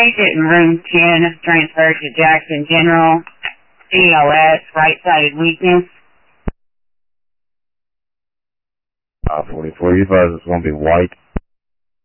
Patient in room 10 transferred to Jackson General. COS, right-sided weakness. 44, you advise it's going to be white.